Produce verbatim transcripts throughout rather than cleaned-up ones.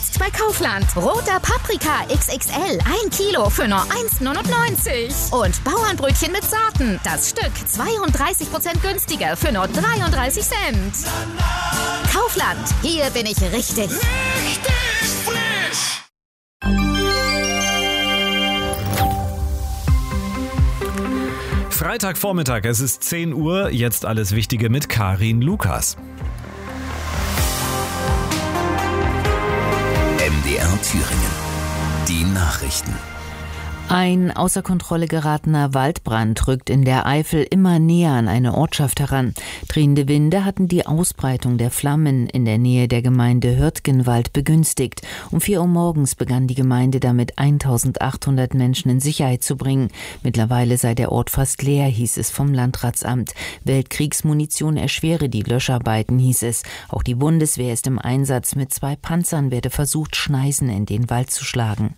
Jetzt bei Kaufland. Roter Paprika X X L. ein Kilo für nur eins neunundneunzig. Und Bauernbrötchen mit Sorten. Das Stück zweiunddreißig Prozent günstiger für nur dreiunddreißig Cent. Kaufland. Hier bin ich richtig. Richtig frisch. Freitagvormittag, es ist zehn Uhr, jetzt alles Wichtige mit Karin Lukas. M D R Thüringen. Die Nachrichten. Ein außer Kontrolle geratener Waldbrand rückt in der Eifel immer näher an eine Ortschaft heran. Drehende Winde hatten die Ausbreitung der Flammen in der Nähe der Gemeinde Hürtgenwald begünstigt. Um vier Uhr morgens begann die Gemeinde damit, eintausendachthundert Menschen in Sicherheit zu bringen. Mittlerweile sei der Ort fast leer, hieß es vom Landratsamt. Weltkriegsmunition erschwere die Löscharbeiten, hieß es. Auch die Bundeswehr ist im Einsatz. Mit zwei Panzern werde versucht, Schneisen in den Wald zu schlagen.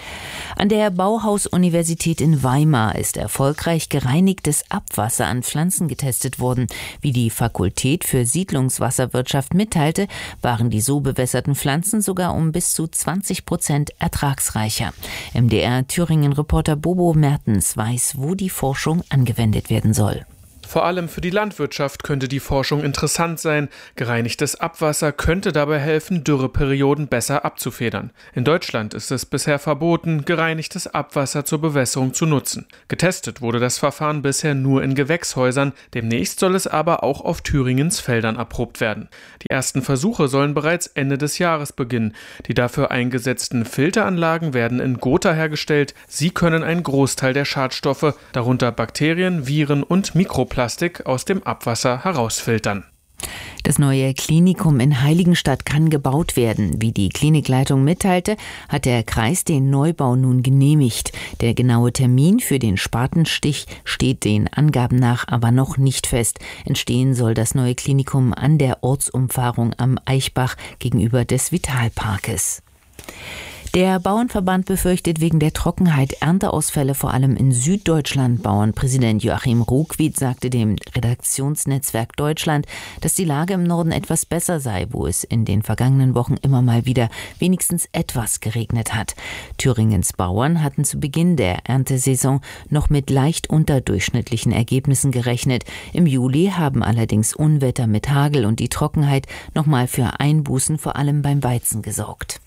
An der Bauhaus-Universität in Weimar ist erfolgreich gereinigtes Abwasser an Pflanzen getestet worden. Wie die Fakultät für Siedlungswasserwirtschaft mitteilte, waren die so bewässerten Pflanzen sogar um bis zu zwanzig Prozent ertragsreicher. M D R Thüringen-Reporter Bobo Mertens weiß, wo die Forschung angewendet werden soll. Vor allem für die Landwirtschaft könnte die Forschung interessant sein. Gereinigtes Abwasser könnte dabei helfen, Dürreperioden besser abzufedern. In Deutschland ist es bisher verboten, gereinigtes Abwasser zur Bewässerung zu nutzen. Getestet wurde das Verfahren bisher nur in Gewächshäusern. Demnächst soll es aber auch auf Thüringens Feldern erprobt werden. Die ersten Versuche sollen bereits Ende des Jahres beginnen. Die dafür eingesetzten Filteranlagen werden in Gotha hergestellt. Sie können einen Großteil der Schadstoffe, darunter Bakterien, Viren und Mikroplastik, Plastik aus dem Abwasser herausfiltern. Das neue Klinikum in Heiligenstadt kann gebaut werden. Wie die Klinikleitung mitteilte, hat der Kreis den Neubau nun genehmigt. Der genaue Termin für den Spatenstich steht den Angaben nach aber noch nicht fest. Entstehen soll das neue Klinikum an der Ortsumfahrung am Eichbach gegenüber des Vitalparkes. Der Bauernverband befürchtet wegen der Trockenheit Ernteausfälle vor allem in Süddeutschland. Bauernpräsident Joachim Ruckwied sagte dem Redaktionsnetzwerk Deutschland, dass die Lage im Norden etwas besser sei, wo es in den vergangenen Wochen immer mal wieder wenigstens etwas geregnet hat. Thüringens Bauern hatten zu Beginn der Erntesaison noch mit leicht unterdurchschnittlichen Ergebnissen gerechnet. Im Juli haben allerdings Unwetter mit Hagel und die Trockenheit nochmal für Einbußen vor allem beim Weizen gesorgt.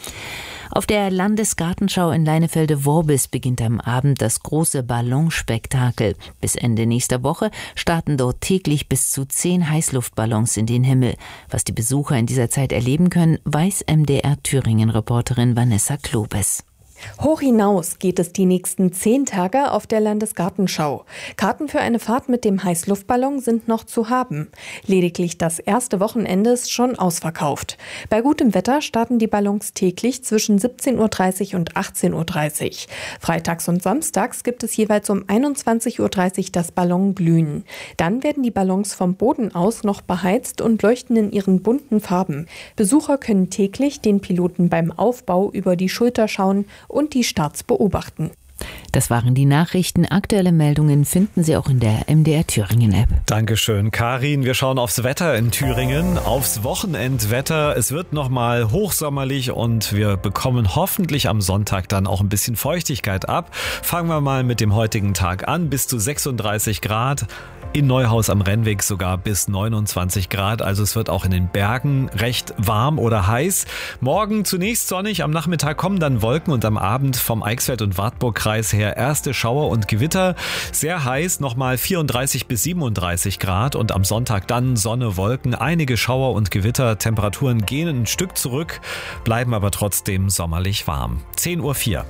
Auf der Landesgartenschau in Leinefelde-Worbis beginnt am Abend das große Ballonspektakel. Bis Ende nächster Woche starten dort täglich bis zu zehn Heißluftballons in den Himmel. Was die Besucher in dieser Zeit erleben können, weiß M D R Thüringen-Reporterin Vanessa Klobes. Hoch hinaus geht es die nächsten zehn Tage auf der Landesgartenschau. Karten für eine Fahrt mit dem Heißluftballon sind noch zu haben. Lediglich das erste Wochenende ist schon ausverkauft. Bei gutem Wetter starten die Ballons täglich zwischen siebzehn Uhr dreißig und achtzehn Uhr dreißig. Freitags und samstags gibt es jeweils um einundzwanzig Uhr dreißig das Ballonglühen. Dann werden die Ballons vom Boden aus noch beheizt und leuchten in ihren bunten Farben. Besucher können täglich den Piloten beim Aufbau über die Schulter schauen und die Starts beobachten. Das waren die Nachrichten. Aktuelle Meldungen finden Sie auch in der M D R Thüringen-App. Dankeschön, Karin. Wir schauen aufs Wetter in Thüringen, aufs Wochenendwetter. Es wird nochmal hochsommerlich und wir bekommen hoffentlich am Sonntag dann auch ein bisschen Feuchtigkeit ab. Fangen wir mal mit dem heutigen Tag an. Bis zu sechsunddreißig Grad. In Neuhaus am Rennweg sogar bis neunundzwanzig Grad, also es wird auch in den Bergen recht warm oder heiß. Morgen zunächst sonnig, am Nachmittag kommen dann Wolken und am Abend vom Eichsfeld- und Wartburgkreis her erste Schauer und Gewitter. Sehr heiß, nochmal vierunddreißig bis siebenunddreißig Grad und am Sonntag dann Sonne, Wolken, einige Schauer und Gewitter. Temperaturen gehen ein Stück zurück, bleiben aber trotzdem sommerlich warm. zehn Uhr vier.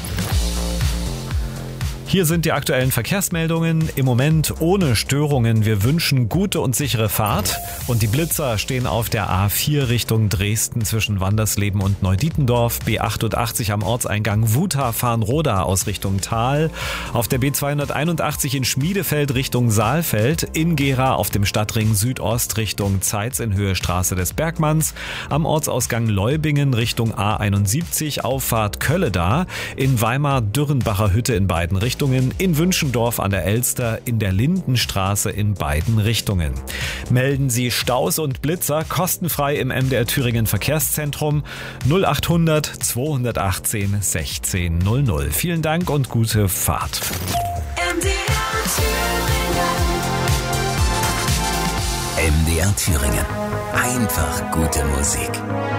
Hier sind die aktuellen Verkehrsmeldungen. Im Moment ohne Störungen. Wir wünschen gute und sichere Fahrt. Und die Blitzer stehen auf der A vier Richtung Dresden zwischen Wandersleben und Neudietendorf. B achtundachtzig am Ortseingang Wuta-Farnroda aus Richtung Tal. Auf der B zweihunderteinundachtzig in Schmiedefeld Richtung Saalfeld. In Gera auf dem Stadtring Südost Richtung Zeitz in Höhe Straße des Bergmanns. Am Ortsausgang Leubingen Richtung A einundsiebzig Auffahrt Kölleda. In Weimar Dürrenbacher Hütte in beiden Richtungen. Richtungen, in Wünschendorf an der Elster, in der Lindenstraße in beiden Richtungen. Melden Sie Staus und Blitzer kostenfrei im M D R Thüringen Verkehrszentrum null achthundert zweihundertachtzehn sechzehn null null. Vielen Dank und gute Fahrt. M D R Thüringen. M D R Thüringen. Einfach gute Musik.